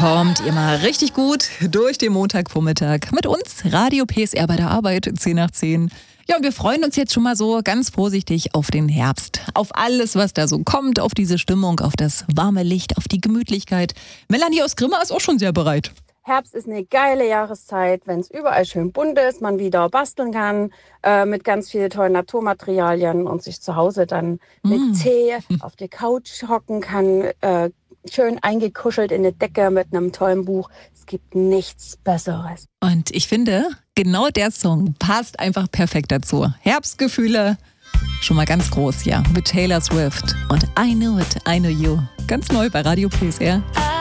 kommt ihr mal richtig gut durch den Montagvormittag mit uns, Radio PSR bei der Arbeit, 10 nach 10. Ja, und wir freuen uns jetzt schon mal so ganz vorsichtig auf den Herbst. Auf alles, was da so kommt, auf diese Stimmung, auf das warme Licht, auf die Gemütlichkeit. Melanie aus Grimma ist auch schon sehr bereit. Herbst ist eine geile Jahreszeit, wenn es überall schön bunt ist, man wieder basteln kann mit ganz vielen tollen Naturmaterialien und sich zu Hause dann mit Tee auf der Couch hocken kann, schön eingekuschelt in eine Decke mit einem tollen Buch. Es gibt nichts Besseres. Und ich finde, genau der Song passt einfach perfekt dazu. Herbstgefühle, schon mal ganz groß, ja, mit Taylor Swift und I Know It, I Know You. Ganz neu bei Radio PSR.